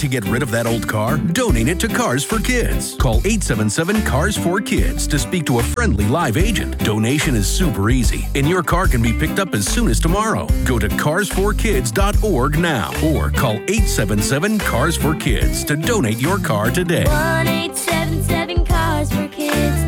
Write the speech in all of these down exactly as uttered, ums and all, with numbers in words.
to get rid of that old car? Donate it to Cars for Kids. Call eight seven seven, C A R S four kids to speak to a friendly live agent. Donation is super easy, and your car can be picked up as soon as tomorrow. Go to cars for kids dot org now or call eight seven seven, C A R S four kids to donate your car today. one eight seven seven Cars for Kids.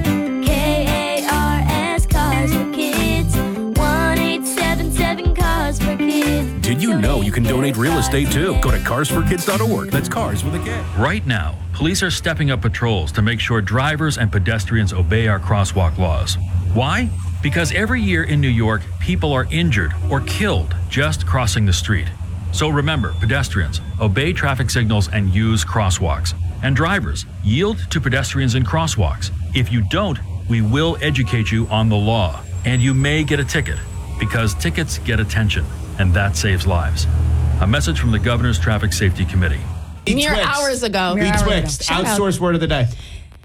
K A R S Cars for Kids. one eight seven seven Cars for Kids. Did you know you can donate real estate too? Go to cars for kids dot org. That's cars with a K. Right now, police are stepping up patrols to make sure drivers and pedestrians obey our crosswalk laws. Why? Because every year in New York, people are injured or killed just crossing the street. So remember, pedestrians, obey traffic signals and use crosswalks. And drivers, yield to pedestrians in crosswalks. If you don't, we will educate you on the law. And you may get a ticket, because tickets get attention, and that saves lives. A message from the Governor's Traffic Safety Committee. Mere hours ago. Be Twix, outsource word of the day.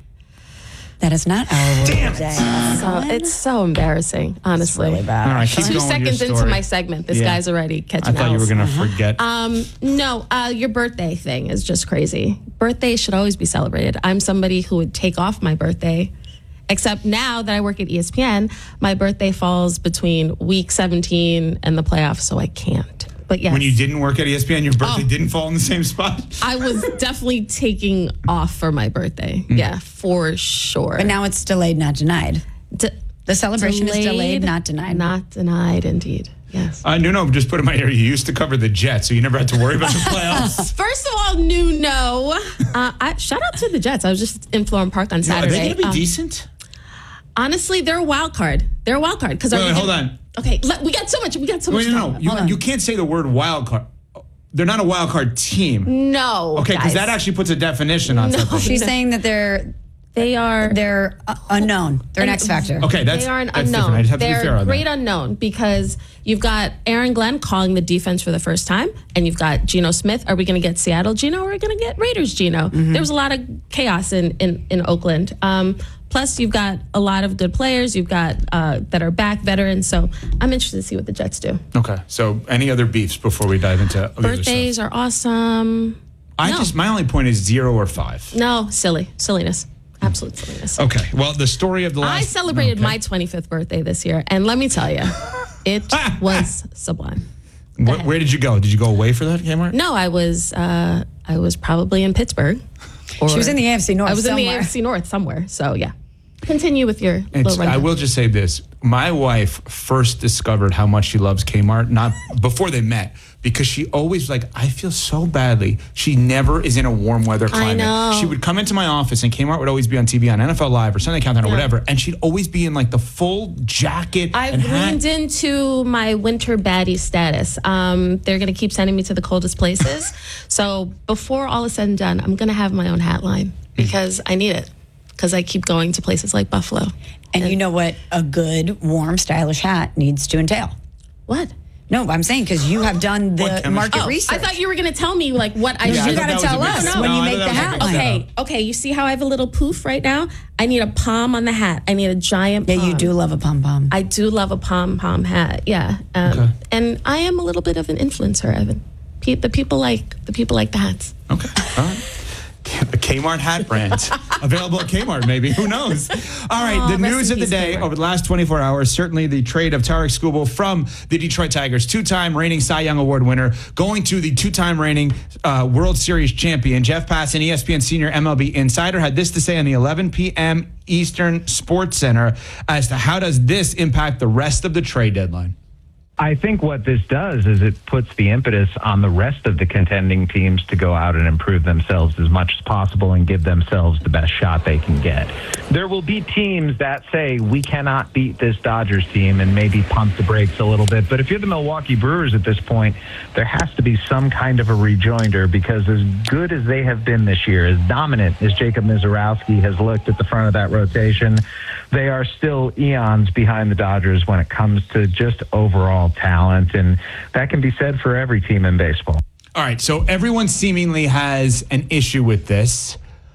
That is not our word Damn of the day. So, it's so embarrassing, honestly. It's really bad. All right, keep Two going with seconds your into story. my segment, this Yeah. guy's already I catching thought you were L's. going to forget. Um, no, uh, your birthday thing is just crazy. Birthdays should always be celebrated. I'm somebody who would take off my birthday, except now that I work at E S P N, my birthday falls between week seventeen and the playoffs, so I can't. But yes, When you didn't work at E S P N, your birthday Oh. didn't fall in the same spot? I was definitely taking off for my birthday. Mm. Yeah, for sure. But now it's delayed, not denied. D- The celebration is delayed, not denied. Not denied, indeed. Yes. Uh, Nuno just put in my ear, you used to cover the Jets, so you never had to worry about the playoffs. First of all, new no. Uh, I, shout out to the Jets. I was just in Florham Park on Are Saturday. they going to be Um, decent? Honestly, they're a wild card. They're a wild card because. Wait, wait, hold on. Okay, let, we got so much. We got so much. Wait, no, time. no. You, Hold on. you can't say the word wild card. They're not a wild card team. No. Okay, because guys. that actually puts a definition on No. something. She's saying that they're They are. they're uh, unknown. They're an And X factor. Okay, that's, they are an that's different. unknown. I just have to be They're fair a on great that. unknown because you've got Aaron Glenn calling the defense for the first time, and you've got Geno Smith. Are we going to get Seattle Geno or are we going to get Raiders Geno? Mm-hmm. There was a lot of chaos in in, in Oakland. Um, plus, you've got a lot of good players. You've got uh, that are back veterans. So I'm interested to see what the Jets do. Okay, so any other beefs before we dive into the other stuff? Birthdays are awesome. I no. just, my only point is zero or five. No, silly, silliness, absolute silliness. Okay, well, the story of the last... I celebrated Okay. my twenty-fifth birthday this year, and let me tell you, it was sublime. Where, where did you go? Did you go away for that, Kmart? No, I was uh, I was probably in Pittsburgh. Or She was in the A F C North I was in the somewhere. A F C North somewhere. So yeah, continue with your It's, little I rundown. will just say this. My wife first discovered how much she loves Kmart, not before they met, because she always like, I feel so badly. She never is in a warm weather climate. know. She would come into my office and Kmart would always be on T V on N F L Live or Sunday Countdown or Yeah. whatever. And she'd always be in like the full jacket I've and hat. leaned into my winter baddie status. Um, they're going to keep sending me to the coldest places. So before all is said and done, I'm going to have my own hat line because I need it. Because I keep going to places like Buffalo. And you know what a good, warm, stylish hat needs to entail. What? No, I'm saying because you have done What the chemistry? market Oh, research. I thought you were going to tell me like what I Yeah, I should. thought gotta that was tell a big us setup. when you I make thought the that was a hat big line. Okay, setup. okay. You see how I have a little poof right now? I need a palm on the hat. I need a giant Yeah, palm. you do love a pom pom. I do love a pom pom hat. Yeah, um, Okay. and I am a little bit of an influencer, Evan. Pe- the people like the people like the hats. Okay. All right. The Kmart hat brand. Available at Kmart, maybe. Who knows? All right. Aw, the rest news in of the peace, day Kmart. over the last twenty-four hours, certainly the trade of Tarek Skubal from the Detroit Tigers, two-time reigning Cy Young Award winner, going to the two-time reigning uh, World Series champion. Jeff Passan, E S P N senior M L B insider, had this to say on the eleven p.m. Eastern Sports Center as to how does this impact the rest of the trade deadline. I think what this does is it puts the impetus on the rest of the contending teams to go out and improve themselves as much as possible and give themselves the best shot they can get. There will be teams that say we cannot beat this Dodgers team and maybe pump the brakes a little bit. But if you're the Milwaukee Brewers at this point, there has to be some kind of a rejoinder because as good as they have been this year, as dominant as Jacob Mizorowski has looked at the front of that rotation, they are still eons behind the Dodgers when it comes to just overall talent, and that can be said for every team in baseball. All right, so everyone seemingly has an issue with this.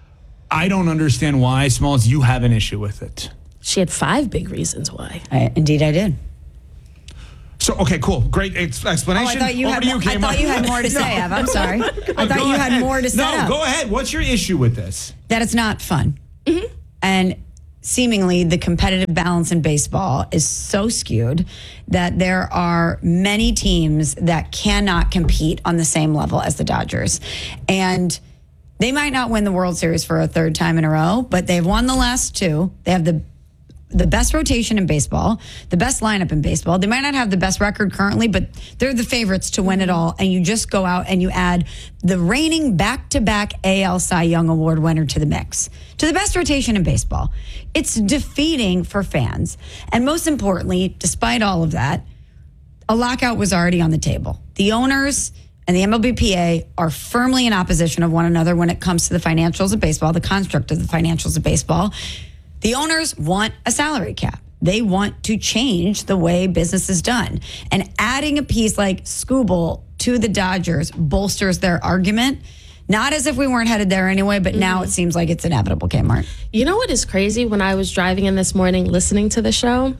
I don't understand why, Smalls, you have an issue with it. She had five big reasons why. I, indeed, I did. So, okay, cool. Great ex- explanation. Oh, I thought you Over had. to you, I Kmart. thought you had more to say, Ev. I'm sorry. I thought Go you ahead. had more to say. No, go ahead. What's your issue with this? That it's not fun, and seemingly the competitive balance in baseball is so skewed that there are many teams that cannot compete on the same level as the Dodgers, and they might not win the World Series for a third time in a row, but they've won the last two. They have the the best rotation in baseball, the best lineup in baseball. They might not have the best record currently, but they're the favorites to win it all. And you just go out and you add the reigning back-to-back A L Cy Young Award winner to the mix, to the best rotation in baseball. It's defeating for fans. And most importantly, despite all of that, a lockout was already on the table. The owners and the M L B P A are firmly in opposition of one another when it comes to the financials of baseball, the construct of the financials of baseball. The owners want a salary cap. They want to change the way business is done. And adding a piece like Skubal to the Dodgers bolsters their argument. Not as if we weren't headed there anyway, but mm-hmm. now it seems like it's inevitable, Kmart. You know what is crazy? When I was driving in this morning listening to the show,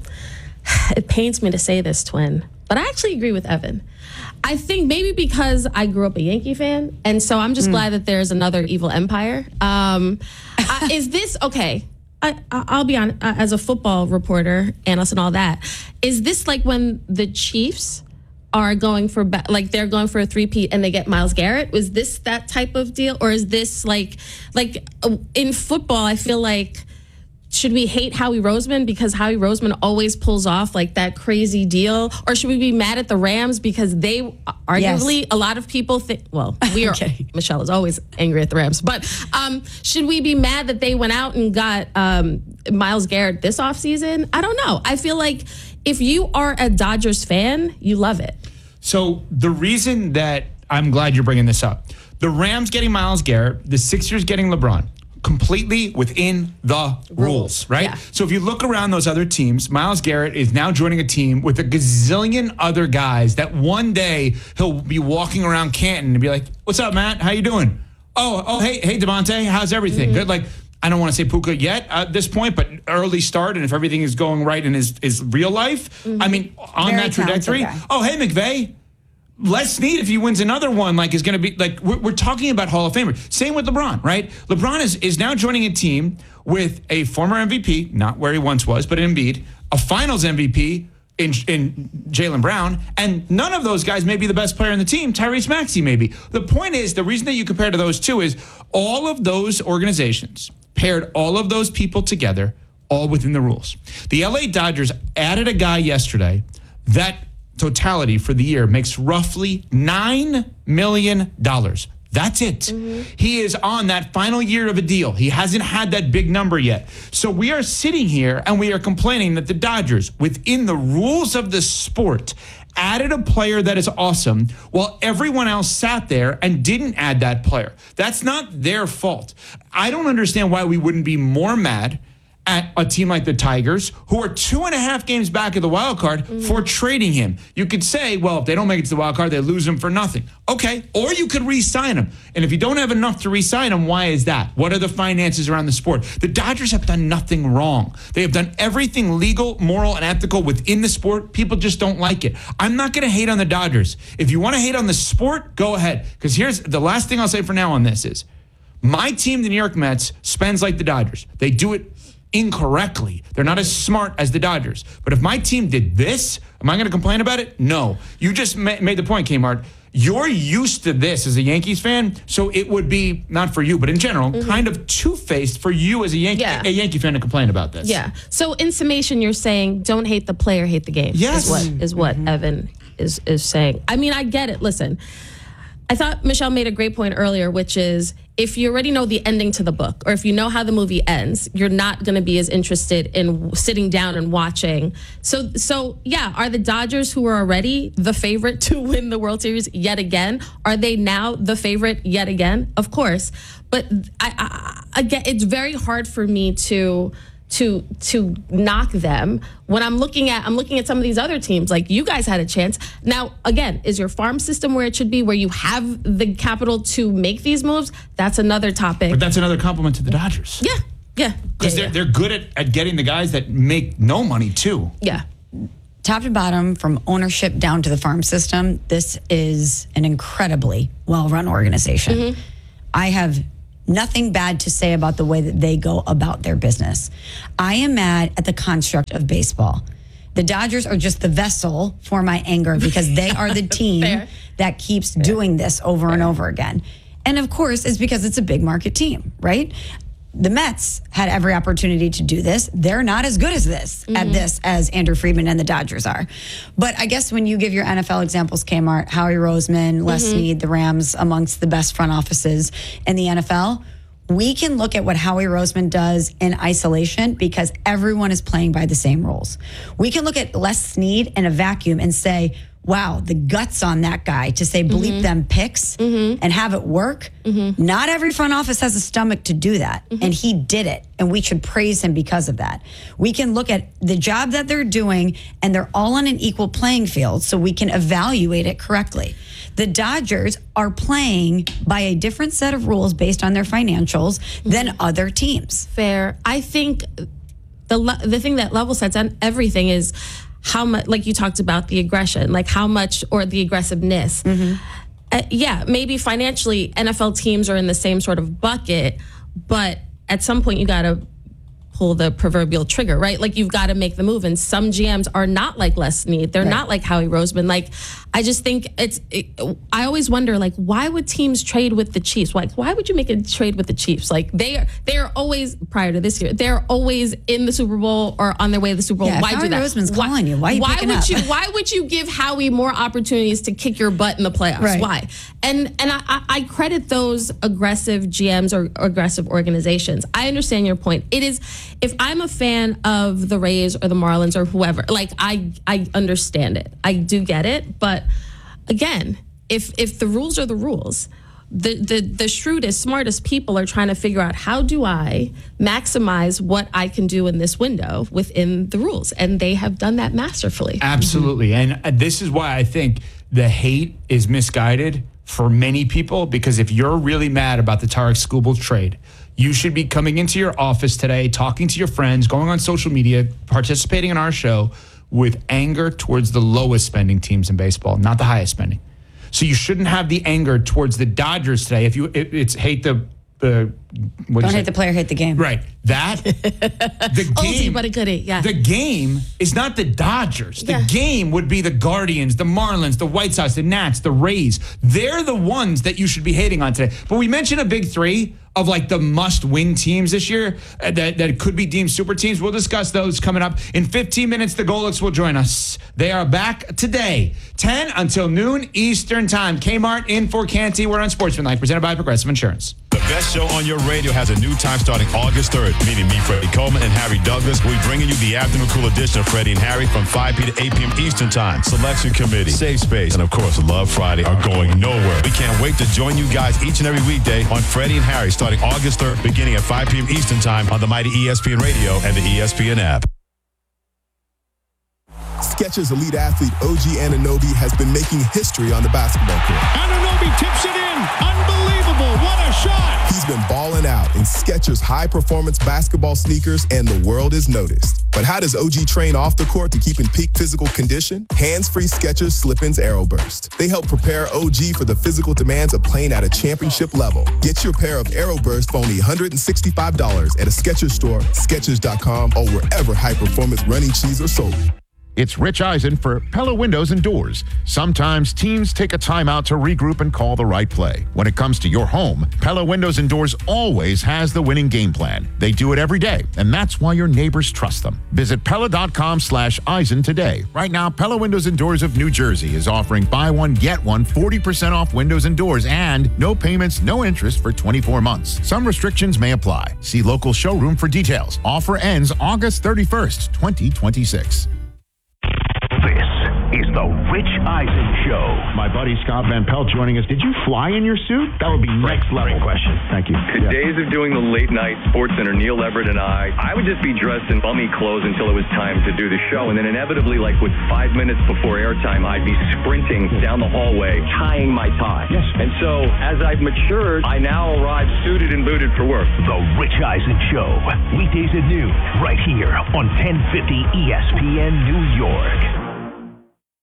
it pains me to say this, Twin, but I actually agree with Evan. I think maybe because I grew up a Yankee fan, and so I'm just mm. glad that there's another evil empire. Um, uh, is this, okay, I, I'll be on, uh, as a football reporter, analyst and all that, is this like when the Chiefs are going for, like they're going for a three-peat and they get Myles Garrett? Was this that type of deal? Or is this like, like uh, in football, I feel like, should we hate Howie Roseman because Howie Roseman always pulls off like that crazy deal? Or should we be mad at the Rams because they arguably, yes. a lot of people think, well, we are, okay. Michelle is always angry at the Rams, but um, should we be mad that they went out and got um, Myles Garrett this offseason? I don't know. I feel like if you are a Dodgers fan, you love it. So the reason that I'm glad you're bringing this up, the Rams getting Myles Garrett, the Sixers getting LeBron, completely within the rules, right? Yeah. So if you look around those other teams, Myles Garrett is now joining a team with a gazillion other guys that one day he'll be walking around Canton and be like, "What's up, Matt? How you doing? Oh, oh, hey, hey, Devontae, how's everything? Mm-hmm. Good." Like, I don't want to say Puka yet at this point, but early start, and if everything is going right in his, his real life, mm-hmm. I mean, on Very that trajectory, guy. oh, hey, McVay. Les Snead, if he wins another one, like is going to be like we're, we're talking about Hall of Famer. Same with LeBron, right? LeBron is is now joining a team with a former M V P, not where he once was, but Embiid, a Finals M V P in in Jaylen Brown, and none of those guys may be the best player in the team. Tyrese Maxey, maybe. The point is, the reason that you compare to those two is all of those organizations paired all of those people together, all within the rules. The L A Dodgers added a guy yesterday that totality for the year makes roughly nine million dollars. That's it. Mm-hmm. He is on that final year of a deal. He hasn't had that big number yet. So we are sitting here and we are complaining that the Dodgers, within the rules of the sport, added a player that is awesome while everyone else sat there and didn't add that player. That's not their fault. I don't understand why we wouldn't be more mad at a team like the Tigers, who are two and a half games back of the wild card, mm-hmm. for trading him. You could say, well, if they don't make it to the wild card, they lose him for nothing. Okay, or you could re-sign him. And if you don't have enough to re-sign him, why is that? What are the finances around the sport? The Dodgers have done nothing wrong. They have done everything legal, moral, and ethical within the sport. People just don't like it. I'm not going to hate on the Dodgers. If you want to hate on the sport, go ahead. Because here's the last thing I'll say for now on this is, my team, the New York Mets, spends like the Dodgers. They do it incorrectly. They're not as smart as the Dodgers. But if my team did this, am I going to complain about it? No. You just ma- made the point, Kmart. You're used to this as a Yankees fan, so it would be, not for you, but in general, mm-hmm. kind of two-faced for you as a Yankee, yeah. a Yankee fan to complain about this. Yeah. So in summation, you're saying don't hate the player, hate the game. Yes. Is what, is what mm-hmm. Evan is, is saying. I mean, I get it. Listen, I thought Michelle made a great point earlier, which is if you already know the ending to the book, or if you know how the movie ends, you're not going to be as interested in sitting down and watching. So, so yeah, are the Dodgers, who are already the favorite to win the World Series yet again, are they now the favorite yet again? Of course. But I, I, again, it's very hard for me to to to knock them when I'm looking at I'm looking at some of these other teams. Like, you guys had a chance. Now, again, is your farm system where it should be, where you have the capital to make these moves? That's another topic. But that's another compliment to the Dodgers. Yeah, yeah. Because yeah, they're, yeah. they're good at, at getting the guys that make no money, too. Yeah. top to bottom, from ownership down to the farm system, this is an incredibly well-run organization. Mm-hmm. I have nothing bad to say about the way that they go about their business. I am mad at the construct of baseball. The Dodgers are just the vessel for my anger because they are the team that keeps Fair. doing this over Fair. and over again. And of course, it's because it's a big market team, right? The Mets had every opportunity to do this. They're not as good as this mm-hmm. at this as Andrew Friedman and the Dodgers are. But I guess when you give your N F L examples, Kmart, Howie Roseman, Les mm-hmm. Snead, the Rams, amongst the best front offices in the N F L, we can look at what Howie Roseman does in isolation because everyone is playing by the same rules. We can look at Les Snead in a vacuum and say, wow, the guts on that guy to say bleep mm-hmm. them picks mm-hmm. and have it work. Mm-hmm. Not every front office has a stomach to do that. Mm-hmm. And he did it. And we should praise him because of that. We can look at the job that they're doing and they're all on an equal playing field so we can evaluate it correctly. The Dodgers are playing by a different set of rules based on their financials mm-hmm. than other teams. Fair. I think the the thing that level sets on everything is how much, like you talked about the aggression, like how much, or the aggressiveness. Mm-hmm. Uh, yeah, maybe financially N F L teams are in the same sort of bucket, but at some point you got to pull the proverbial trigger, right? Like you've got to make the move. And some G Ms are not like Les Snead. They're right. not like Howie Roseman. Like, I just think it's, it, I always wonder, like, why would teams trade with the Chiefs? Like, why would you make a trade with the Chiefs? Like, they are, they are always, prior to this year, they're always in the Super Bowl or on their way to the Super Bowl. Yeah, why Howie do that? Roseman's why, calling you. Why are you why picking would up? you Why would you give Howie more opportunities to kick your butt in the playoffs? Right. Why? And and I, I credit those aggressive G Ms or, or aggressive organizations. I understand your point. It is, if I'm a fan of the Rays or the Marlins or whoever, like I I understand it. I do get it. But again, if if the rules are the rules, the the the shrewdest, smartest people are trying to figure out how do I maximize what I can do in this window within the rules, and they have done that masterfully. Absolutely. And this is why I think the hate is misguided for many people, because if you're really mad about the Tarik Skubal trade, you should be coming into your office today, talking to your friends, going on social media, participating in our show with anger towards the lowest spending teams in baseball, not the highest spending. So you shouldn't have the anger towards the Dodgers today. If you, it, it's hate the, the what don't hate say? the player, hate the game. Right. That, the game, Oldie, but a goodie, yeah. The game is not the Dodgers. The Yeah. game would be the Guardians, the Marlins, the White Sox, the Nats, the Rays. They're the ones that you should be hating on today. But we mentioned a big three of like the must-win teams this year uh, that, that could be deemed super teams. We'll discuss those coming up. In fifteen minutes, the Golix will join us. They are back today, ten until noon Eastern time. Kmart in for Canty. We're on Sportsmanlike, presented by Progressive Insurance. The best show on your radio has a new time starting August third. Meaning me, Freddie Coleman, and Harry Douglas. We'll be bringing you the afternoon cool edition of Freddie and Harry from five p.m. to eight p.m. Eastern time. Selection Committee, Safe Space, and of course, Love Friday are going nowhere. We can't wait to join you guys each and every weekday on Freddie and Harry starting August third, beginning at five p.m. Eastern time on the mighty E S P N Radio and the E S P N app. Skechers elite athlete O G Anunoby has been making history on the basketball court. Anunoby tips it in. Unbelievable. What a shot. He's been balling out in Skechers high-performance basketball sneakers, and the world has noticed. But how does O G train off the court to keep in peak physical condition? Hands-free Skechers Slip-ins Aeroburst. They help prepare O G for the physical demands of playing at a championship level. Get your pair of Aeroburst for only one hundred sixty-five dollars at a Skechers store, Skechers dot com, or wherever high-performance running shoes are sold. It's Rich Eisen for Pella Windows and Doors. Sometimes teams take a timeout to regroup and call the right play. When it comes to your home, Pella Windows and Doors always has the winning game plan. They do it every day, and that's why your neighbors trust them. Visit Pella.com slash Eisen today. Right now, Pella Windows and Doors of New Jersey is offering buy one, get one, forty percent off windows and doors, and no payments, no interest for twenty-four months. Some restrictions may apply. See local showroom for details. Offer ends August thirty-first, twenty twenty-six. This is the Rich Eisen Show. My buddy Scott Van Pelt joining us. Did you fly in your suit? That would be next level. Great question. Thank you. The yeah. days of doing the late night Sports Center, Neil Everett and I, I would just be dressed in bummy clothes until it was time to do the show. And then inevitably, like with five minutes before airtime, I'd be sprinting down the hallway, tying my tie. Yes. And so as I've matured, I now arrive suited and booted for work. The Rich Eisen Show. Weekdays at noon, right here on ten fifty E S P N New York.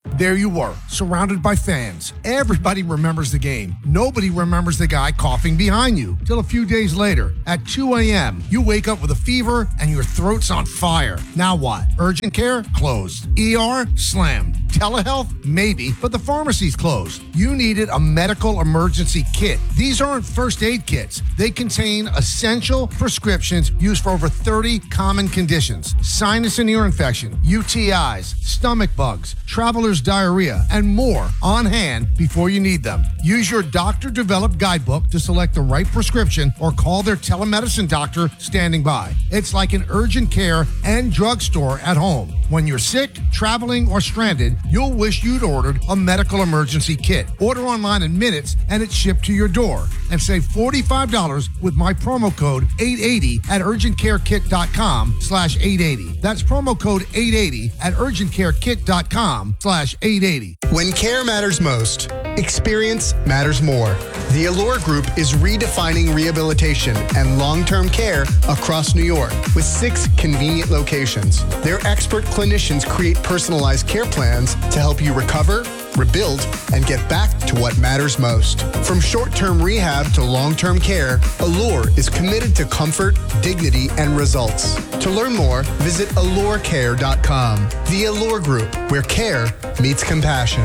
There you were, surrounded by fans. Everybody remembers the game. Nobody remembers the guy coughing behind you. Till a few days later, at two a.m., you wake up with a fever and your throat's on fire. Now what? Urgent care? Closed. E R? Slammed. Telehealth? Maybe, but the pharmacy's closed. You needed a medical emergency kit. These aren't first aid kits. They contain essential prescriptions used for over thirty common conditions. Sinus and ear infection, U T Is, stomach bugs, traveler's diarrhea, and more on hand before you need them. Use your doctor-developed guidebook to select the right prescription or call their telemedicine doctor standing by. It's like an urgent care and drugstore at home. When you're sick, traveling, or stranded, you'll wish you'd ordered a medical emergency kit. Order online in minutes and it's shipped to your door. And save forty-five dollars with my promo code eight eighty at urgentcarekit.com slash 880. That's promo code eight eighty at urgentcarekit.com slash 880. When care matters most, experience matters more. The Allure Group is redefining rehabilitation and long-term care across New York with six convenient locations. Their expert clinicians create personalized care plans to help you recover, rebuild, and get back to what matters most. From short-term rehab to long-term care, Allure is committed to comfort, dignity, and results. To learn more, visit allure care dot com. The Allure Group, where care meets compassion.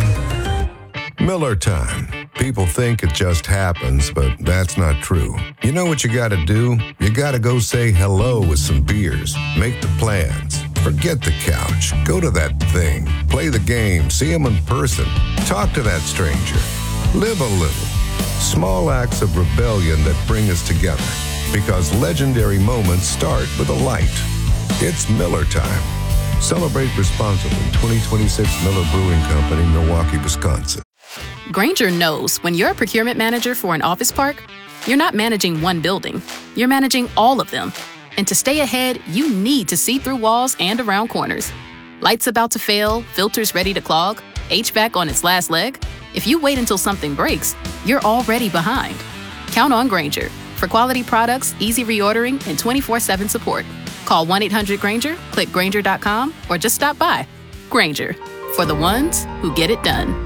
Miller time. People think it just happens, but that's not true. You know what you gotta do? You gotta go say hello with some beers. Make the plans. Forget the couch. Go to that thing. Play the game. See him in person. Talk to that stranger. Live a little. Small acts of rebellion that bring us together. Because legendary moments start with a light. It's Miller time. Celebrate responsibly. twenty twenty-six Miller Brewing Company, Milwaukee, Wisconsin. Grainger knows when you're a procurement manager for an office park, you're not managing one building. You're managing all of them. And to stay ahead, you need to see through walls and around corners. Lights about to fail, filters ready to clog, H V A C on its last leg. If you wait until something breaks, you're already behind. Count on Grainger for quality products, easy reordering, and twenty-four seven support. Call one eight hundred Grainger, click Grainger dot com, or just stop by. Grainger, for the ones who get it done.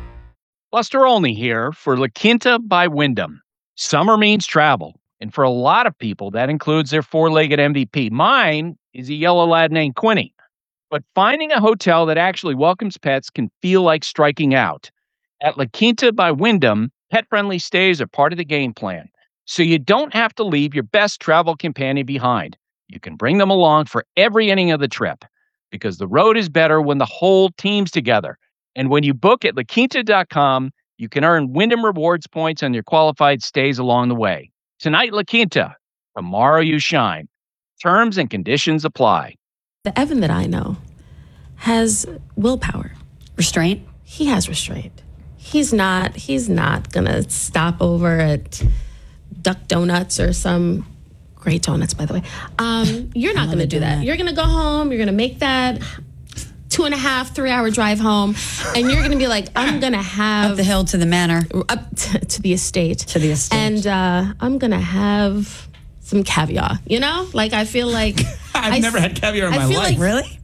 Buster Olney here for La Quinta by Wyndham. Summer means travel, and for a lot of people, that includes their four-legged M V P. Mine is a yellow lad named Quinny. But finding a hotel that actually welcomes pets can feel like striking out. At La Quinta by Wyndham, pet-friendly stays are part of the game plan, so you don't have to leave your best travel companion behind. You can bring them along for every inning of the trip, because the road is better when the whole team's together. And when you book at La Quinta dot com, you can earn Wyndham Rewards points on your qualified stays along the way. Tonight, La Quinta. Tomorrow, you shine. Terms and conditions apply. The Evan that I know has willpower. Restraint? He has restraint. He's not, he's not going to stop over at Duck Donuts or some great donuts, by the way. Um, you're not going to do that. You're going to go home. You're going to make that two and a half, three hour drive home, and you're going to be like, I'm going to have up the hill to the manor, up to, to the estate, to the estate, and uh, I'm going to have some caviar. You know, like I feel like I've I, never had caviar in I my feel life. Like, really?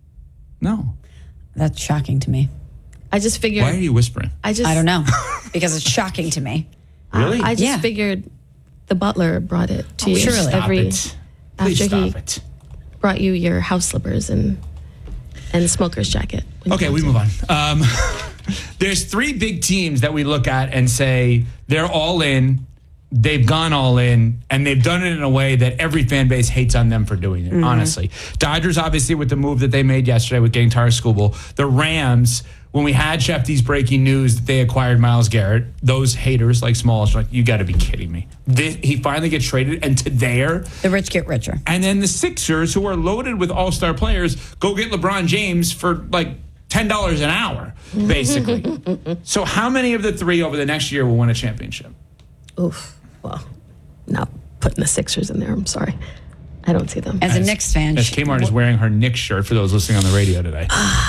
No, that's shocking to me. I just figured. Why are you whispering? I just I don't know because it's shocking to me. Really? Uh, I just yeah. figured the butler brought it to oh, you surely. every Stop it. after stop he it. brought you your house slippers and and smoker's jacket. Okay, we move on. Um, there's three big teams that we look at and say they're all in, they've gone all in, and they've done it in a way that every fan base hates on them for doing it, mm-hmm. honestly. Dodgers, obviously, with the move that they made yesterday with getting Tara Skubal. The Rams, when we had Shefty's breaking news that they acquired Myles Garrett, those haters like Smalls are like, you got to be kidding me. This, he finally gets traded, and to there. The rich get richer. And then the Sixers, who are loaded with all-star players, go get LeBron James for like ten dollars an hour, basically. So how many of the three over the next year will win a championship? Oof. Well, not putting the Sixers in there. I'm sorry. I don't see them. As, as a Knicks fan. As Kmart is wearing her Knicks shirt for those listening on the radio today.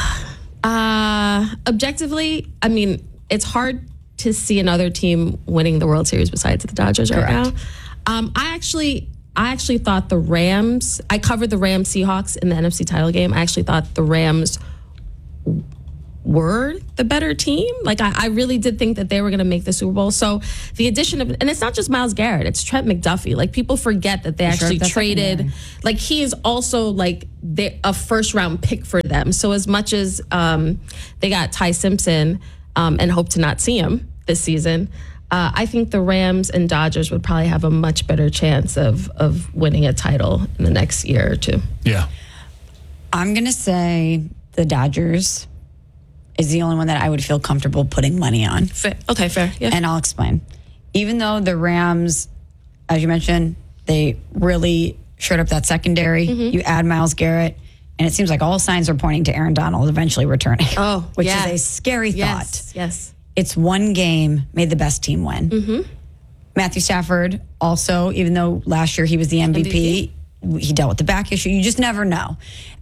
Uh, objectively, I mean, it's hard to see another team winning the World Series besides the Dodgers right Correct. now. Um, I actually, I actually thought the Rams. I covered the Rams Seahawks in the N F C title game. I actually thought the Rams were the better team. Like, I, I really did think that they were going to make the Super Bowl. So the addition of, and it's not just Myles Garrett, it's Trent McDuffie. Like, people forget that they For sure, actually that's traded, secondary. like, he is also like they, a first round pick for them. So as much as um, they got Ty Simpson um, and hope to not see him this season, uh, I think the Rams and Dodgers would probably have a much better chance of of winning a title in the next year or two. Yeah. I'm going to say the Dodgers is the only one that I would feel comfortable putting money on. Fair. Okay, fair. Yeah. And I'll explain. Even though the Rams, as you mentioned, they really shored up that secondary. Mm-hmm. You add Myles Garrett, and it seems like all signs are pointing to Aaron Donald eventually returning. Oh, which yeah. is a scary Yes, thought. yes. It's one game made the best team win. Mm-hmm. Matthew Stafford also, even though last year he was the M V P, M V P, he dealt with the back issue. You just never know.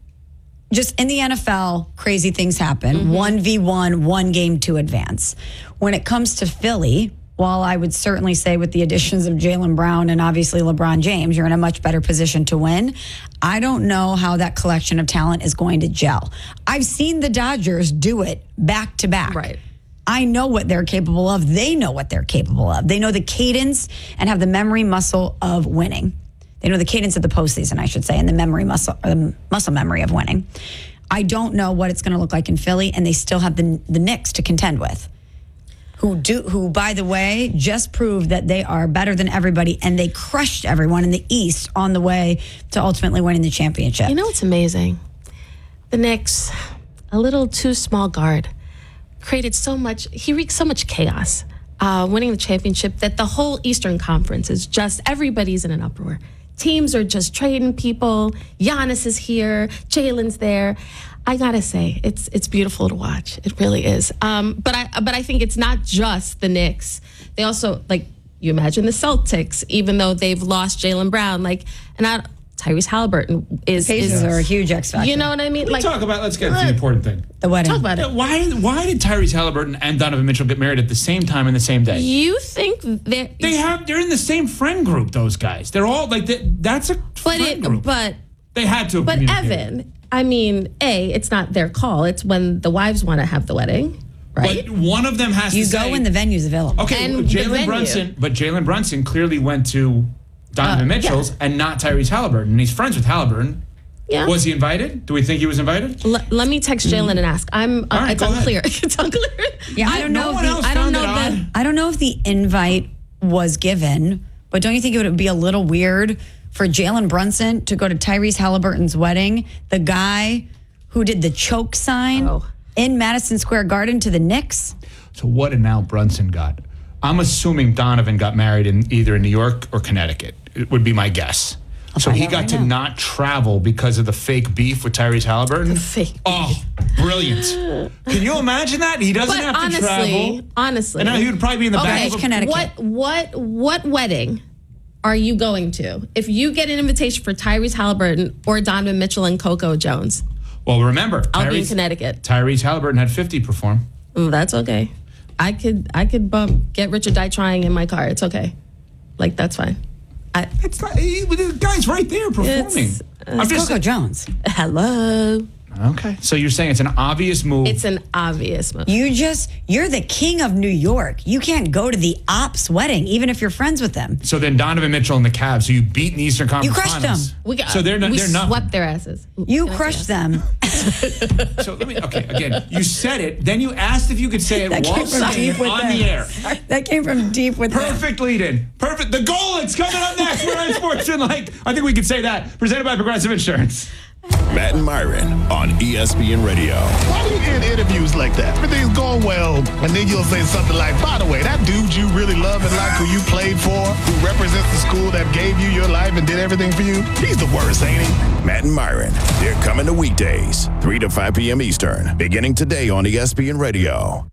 Just in the N F L, crazy things happen. Mm-hmm. one v one, one game to advance. When it comes to Philly, while I would certainly say with the additions of Jaylen Brown and obviously LeBron James, you're in a much better position to win. I don't know how that collection of talent is going to gel. I've seen the Dodgers do it back to back. Right. I know what they're capable of. They know what they're capable of. They know the cadence and have the memory muscle of winning. They know the cadence of the postseason, I should say, and the memory muscle, or the muscle memory of winning. I don't know what it's going to look like in Philly, and they still have the the Knicks to contend with, who do who, by the way, just proved that they are better than everybody, and they crushed everyone in the East on the way to ultimately winning the championship. You know what's amazing? The Knicks, a little too small guard, created so much, he wreaked so much chaos uh, winning the championship that the whole Eastern Conference is just, everybody's in an uproar. Teams are just trading people. Giannis is here. Jalen's there. I gotta say, it's it's beautiful to watch. It really is. Um, but I but I think it's not just the Knicks. They also, like, you imagine the Celtics, even though they've lost Jaylen Brown, like, and I, Tyrese Halliburton is Pacers is are a huge X factor. You know what I mean? Let's talk about. Let's get to the important thing. The wedding. Talk about it. Why? Why did Tyrese Halliburton and Donovan Mitchell get married at the same time in the same day? You think they're They have. They're in the same friend group. Those guys. They're all like. They, that's a but friend it group. but They had to. Have but communicated. Evan, I mean, A, it's not their call. It's when the wives want to have the wedding, right? But one of them has You to go say. when the venue's available. Okay, And the Jalen venue. Brunson, but Jalen Brunson clearly went to Donovan Uh, Mitchell's yeah. and not Tyrese Halliburton. And he's friends with Halliburton. Yeah. Was he invited? Do we think he was invited? L- let me text Jalen and ask. I'm. Uh, All right, it's go ahead. unclear. It's unclear. Yeah, I don't no know. one if else the, I don't found know it that- odd. I don't know if the invite was given, but don't you think it would be a little weird for Jalen Brunson to go to Tyrese Halliburton's wedding, the guy who did the choke sign Oh. in Madison Square Garden to the Knicks? So what did now Brunson got? I'm assuming Donovan got married in either in New York or Connecticut. It would be my guess. So find he out got right to now. not travel because of the fake beef with Tyrese Halliburton. Fake. Oh, brilliant! Can you imagine that? He doesn't But have to honestly, travel. honestly, And now he would probably be in the back okay, of a Connecticut. What what what wedding are you going to? If you get an invitation for Tyrese Halliburton or Donovan Mitchell and Coco Jones, Well, remember, I'll be in Tyrese, Connecticut. Tyrese Halliburton had fifty perform. Ooh, that's okay. I could I could bump Get Rich or Die Trying in my car. It's okay. Like, that's fine. I, It's not, he, the guy's right there performing. It's, uh, I'm just Coco Jones. hello. okay. So you're saying it's an obvious move. It's an obvious move. You just, you're the king of New York. You can't go to the ops wedding, even if you're friends with them. so then Donovan Mitchell and the Cavs, so you beat in the Eastern Conference You crushed Finals. them. We got, So they're not- we they're nothing. swept their asses. You Can I say crushed yes? them. So let me, okay, again, you said it, then you asked if you could say it That while came from saying deep it within. on the air. That came from deep within. Perfect lead in. Perfect. The goal, it's coming up next. We're on Sports and like, I think we could say that. Presented by Progressive Insurance. Matt and Myron on E S P N Radio. Why do you end interviews like that? Everything's going well, and then you'll say something like, by the way, that dude you really love and like who you played for, who represents the school that gave you your life and did everything for you, he's the worst, ain't he? Matt and Myron, they're coming to weekdays, three to five p.m. Eastern, beginning today on E S P N Radio.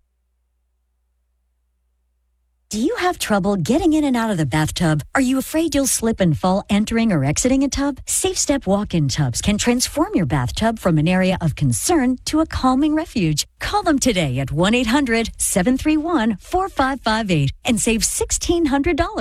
Do you have trouble getting in and out of the bathtub? Are you afraid you'll slip and fall entering or exiting a tub? Safe Step walk-in tubs can transform your bathtub from an area of concern to a calming refuge. Call them today at one eight hundred seven three one four five five eight and save sixteen hundred dollars.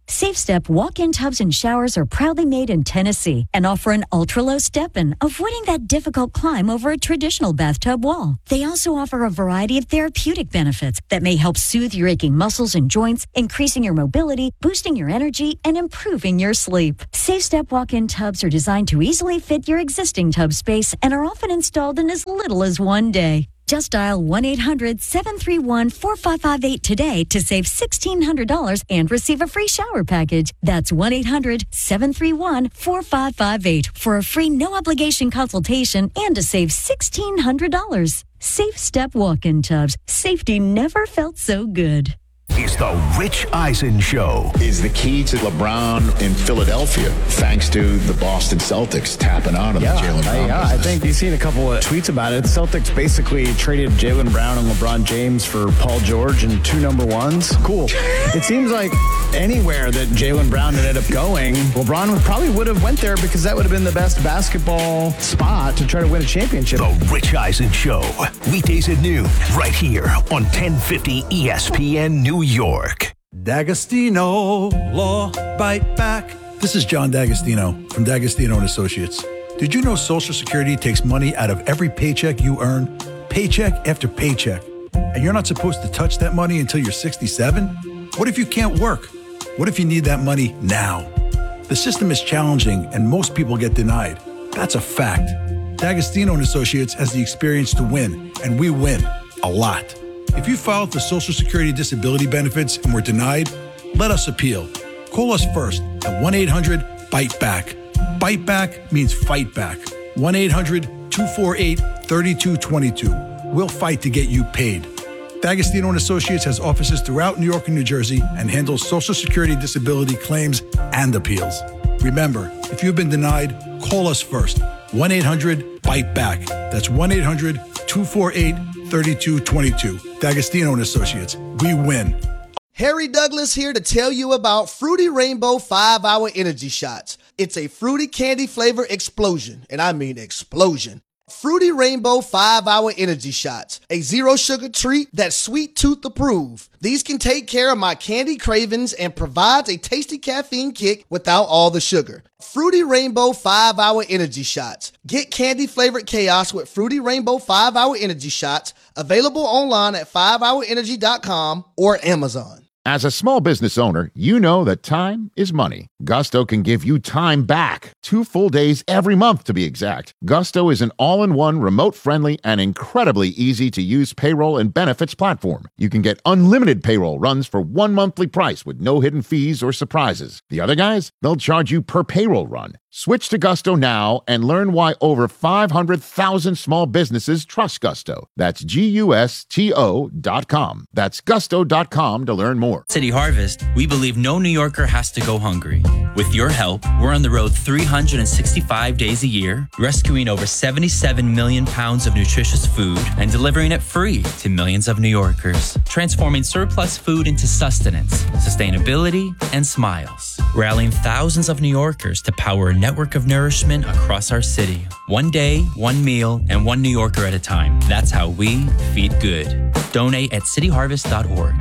Safe Step walk-in tubs and showers are proudly made in Tennessee and offer an ultra-low step-in, avoiding that difficult climb over a traditional bathtub wall. They also offer a variety of therapeutic benefits that may help soothe your aching muscles and joints, increasing your mobility, boosting your energy, and improving your sleep. Safe Step walk-in tubs are designed to easily fit your existing tub space and are often installed in as little as one day. Just dial one eight hundred seven three one four five five eight today to save sixteen hundred dollars and receive a free shower package. That's one eight hundred seven three one four five five eight for a free no-obligation consultation and to save sixteen hundred dollars. Safe Step walk-in tubs. Safety never felt so good. It's the Rich Eisen Show. Is the key to LeBron in Philadelphia, thanks to the Boston Celtics tapping out on yeah, the Jaylen Brown I, yeah, I think you've seen a couple of tweets about it. The Celtics basically traded Jaylen Brown and LeBron James for Paul George and two number ones. Cool. It seems like anywhere that Jaylen Brown ended up going, LeBron would probably would have went there because that would have been the best basketball spot to try to win a championship. The Rich Eisen Show. Weekdays at noon, right here on ten fifty E S P N New York. D'Agostino Law Bite Back. This is John D'Agostino from D'Agostino and Associates. Did you know Social Security takes money out of every paycheck you earn, paycheck after paycheck, and you're not supposed to touch that money until you're sixty-seven? What if you can't work? What if you need that money now? The system is challenging and most people get denied. That's a fact. D'Agostino and Associates has the experience to win, and we win a lot. If you filed for Social Security disability benefits and were denied, let us appeal. Call us first at one eight hundred bite back. Bite back means fight back. one eight hundred two four eight three two two two. We'll fight to get you paid. D'Agostino and Associates has offices throughout New York and New Jersey and handles Social Security disability claims and appeals. Remember, if you've been denied, call us first. one eight hundred bite back. That's one eight hundred two four eight three two two two. D'Agostino and Associates. We win. Harry Douglas here to tell you about Fruity Rainbow five hour Energy Shots. It's a fruity candy flavor explosion, and I mean explosion. Fruity Rainbow five hour Energy Shots, a zero sugar treat that's sweet tooth approved. These can take care of my candy cravings and provides a tasty caffeine kick without all the sugar. Fruity Rainbow five hour Energy Shots. Get candy flavored chaos with Fruity Rainbow five hour Energy Shots, available online at five hour energy dot com or Amazon. As a small business owner, you know that time is money. Gusto can give you time back. Two full days every month, to be exact. Gusto is an all-in-one, remote-friendly, and incredibly easy-to-use payroll and benefits platform. You can get unlimited payroll runs for one monthly price with no hidden fees or surprises. The other guys, they'll charge you per payroll run. Switch to Gusto now and learn why over five hundred thousand small businesses trust Gusto. That's G U S T O dot com. That's gusto dot com to learn more. City Harvest, we believe no New Yorker has to go hungry. With your help, we're on the road three hundred sixty-five days a year, rescuing over seventy-seven million pounds of nutritious food and delivering it free to millions of New Yorkers, transforming surplus food into sustenance, sustainability, and smiles, rallying thousands of New Yorkers to power a network of nourishment across our city. One day, one meal, and one New Yorker at a time. That's how we feed good. Donate at city harvest dot org.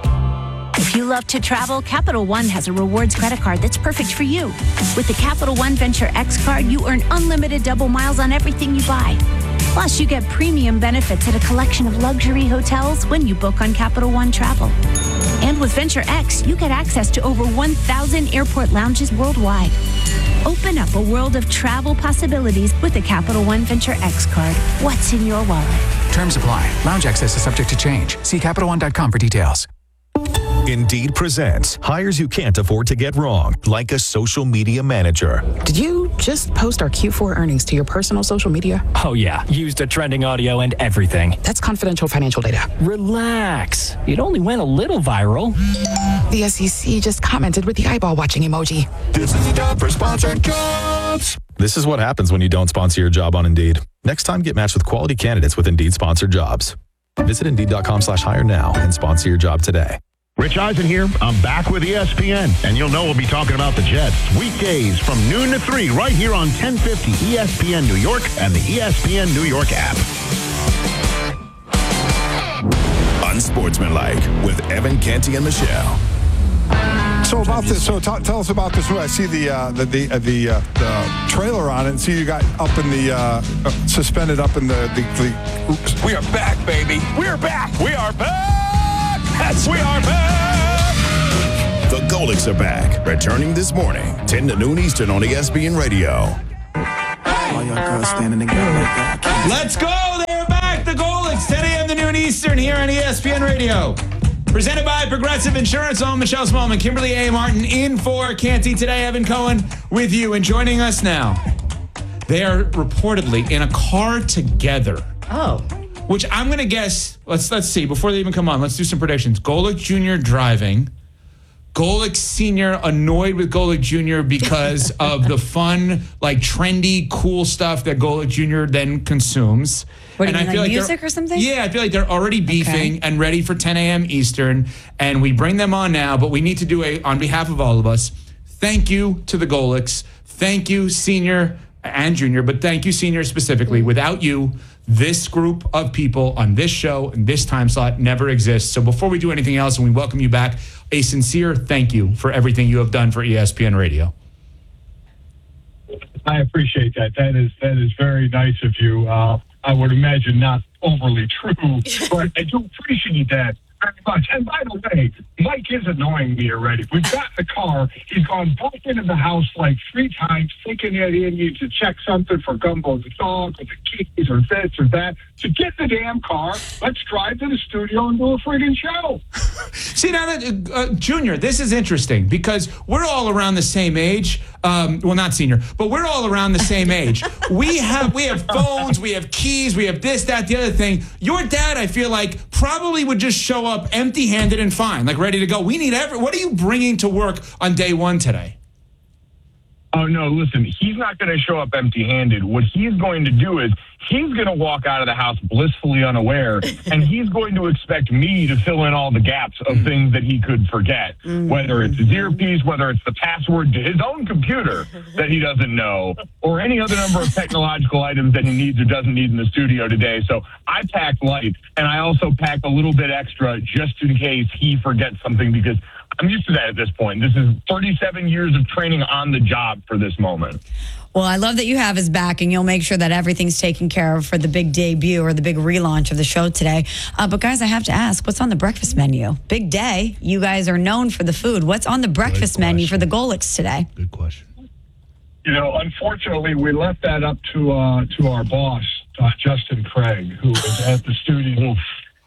If you love to travel, Capital One has a rewards credit card that's perfect for you. With the Capital One Venture X card, you earn unlimited double miles on everything you buy. Plus, you get premium benefits at a collection of luxury hotels when you book on Capital One Travel. And with Venture X, you get access to over one thousand airport lounges worldwide. Open up a world of travel possibilities with the Capital One Venture X card. What's in your wallet? Terms apply. Lounge access is subject to change. See Capital One dot com for details. Indeed presents hires you can't afford to get wrong, like a social media manager. Did you just post our Q four earnings to your personal social media? Oh, yeah. Used a trending audio and everything. That's confidential financial data. Relax. It only went a little viral. The S E C just commented with the eyeball watching emoji. This is the job for sponsored jobs. This is what happens when you don't sponsor your job on Indeed. Next time, get matched with quality candidates with Indeed sponsored jobs. Visit Indeed.com slash hire now and sponsor your job today. Rich Eisen here. I'm back with E S P N, and you'll know we'll be talking about the Jets weekdays from noon to three right here on ten fifty E S P N New York and the E S P N New York app. Unsportsmanlike with Evan Canty and Michelle. So So about this, so t- tell us about this movie. I see the uh, the the, uh, the, uh, the trailer on it, and see you got up in the uh, uh, suspended up in the, the, the. We are back, baby. We are back. We are back. Yes, we are back. The Golics are back, returning this morning, ten to noon Eastern on E S P N Radio. Let's go. They're back. The Golics, ten a.m. to noon Eastern here on E S P N Radio. Presented by Progressive Insurance. I'm Michelle Smallman, Kimberly A. Martin in for Canty today. Evan Cohen with you, and joining us now. They are reportedly in a car together. Oh. Which I'm going to guess, let's let's see, before they even come on, let's do some predictions. Golic Junior driving. Golic Senior annoyed with Golic Junior because of the fun, like trendy, cool stuff that Golic Junior then consumes. What do you and mean, I feel like like music or something? Yeah, I feel like they're already beefing Okay. and ready for ten a.m. Eastern. And we bring them on now, but we need to do a, on behalf of all of us, thank you to the Golics. Thank you, Senior and Junior, but thank you, Senior specifically. Without you, this group of people on this show and this time slot never exists. So before we do anything else, and we welcome you back, a sincere thank you for everything you have done for E S P N Radio. I appreciate that. That is that is very nice of you. Uh, I would imagine not overly true, but I do appreciate that very much. And by the way, Mike is annoying me already. We've got the car. He's gone back into the house like three times, thinking that he needs to check something for Gumbo the dog, or the keys, or this or that. To get the damn car, let's drive to the studio and do a friggin' show. See, now that, uh, Junior, this is interesting because we're all around the same age. Um, well, not Senior, but we're all around the same age. We have we have phones, we have keys, we have this, that, the other thing. Your dad, I feel like, probably would just show up empty-handed and fine, like ready to go. We need every. What are you bringing to work on day one today? Oh, no, listen, he's not going to show up empty-handed. What he's going to do is he's going to walk out of the house blissfully unaware, and he's going to expect me to fill in all the gaps of mm. things that he could forget, mm. whether it's his earpiece, whether it's the password to his own computer that he doesn't know, or any other number of technological items that he needs or doesn't need in the studio today. So I packed light, and I also packed a little bit extra just in case he forgets something, because I'm used to that at this point. This is thirty-seven years of training on the job for this moment. Well, I love that you have his back, and you'll make sure that everything's taken care of for the big debut or the big relaunch of the show today. Uh, but guys, I have to ask, what's on the breakfast menu? Big day. You guys are known for the food. What's on the breakfast menu for the Golics today? Good question. You know, unfortunately, we left that up to uh, to our boss, uh, Justin Craig, who is at the studio.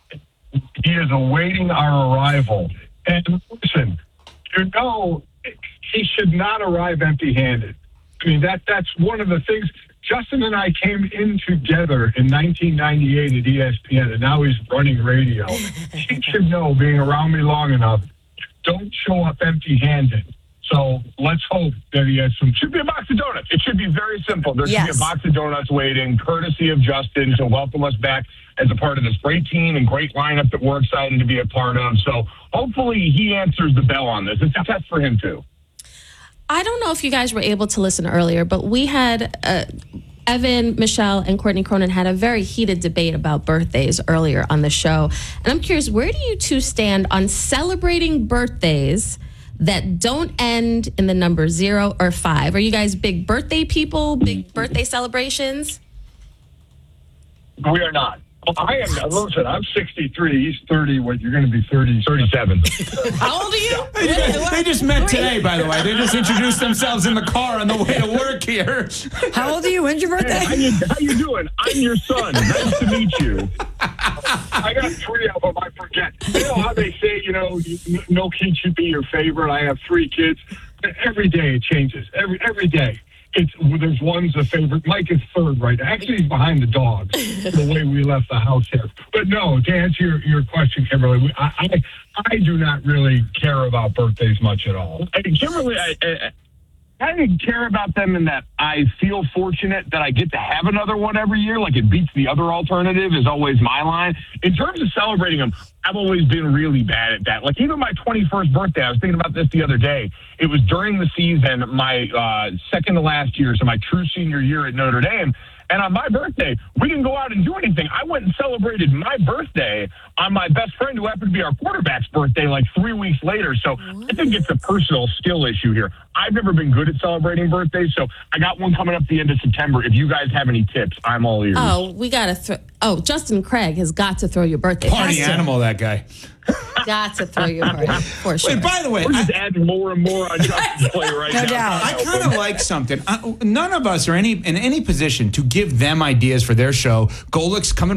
He is awaiting our arrival. And listen, you know, he should not arrive empty-handed. I mean, that that's one of the things. Justin and I came in together in nineteen ninety-eight at E S P N, and now he's running radio. He should know, being around me long enough, don't show up empty-handed. So let's hope that he has some. Should be a box of donuts. It should be very simple. There should yes. be a box of donuts waiting, courtesy of Justin, to welcome us back as a part of this great team and great lineup that we're excited to be a part of. So hopefully he answers the bell on this. It's a test for him too. I don't know if you guys were able to listen earlier, but we had uh, Evan, Michelle, and Courtney Cronin had a very heated debate about birthdays earlier on the show. And I'm curious, where do you two stand on celebrating birthdays that don't end in the number zero or five? Are you guys big birthday people, big birthday celebrations? We are not. I am. Listen, I'm sixty-three. He's thirty. What, you're going to be thirty, thirty-seven. How old are you? They just, they just met today, by the way. They just introduced themselves in the car on the way to work here. How old are you? When's your birthday? Hey, how, you, how you doing? I'm your son. Nice to meet you. I got three of them. I forget. You know how they say, you know, no kid should be your favorite. I have three kids. Every day it changes. Every every day. It's, there's one's a favorite. Mike is third right now. Actually, he's behind the dogs, the way we left the house here. But no, to answer your, your question, Kimberly, I, I I do not really care about birthdays much at all. I mean, Kimberly, I, I, I didn't care about them in that I feel fortunate that I get to have another one every year. Like, it beats the other alternative is always my line. In terms of celebrating them, I've always been really bad at that. Like, even my twenty-first birthday, I was thinking about this the other day. It was during the season, my uh, second to last year, so my true senior year at Notre Dame. And on my birthday, we didn't go out and do anything. I went and celebrated my birthday on my best friend who happened to be our quarterback's birthday like three weeks later. So I think it's a personal skill issue here. I've never been good at celebrating birthdays, so I got one coming up the end of September. If you guys have any tips, I'm all ears. Oh, we got to throw. Oh, Justin Craig has got to throw your birthday. Party Has to. animal, that guy. Got to throw your party for sure. Wait, by the way, We're just adding more and more on Justin's play right No now. doubt. I kind of like something. Uh, none of us are any in any position to give them ideas for their show. Golic's coming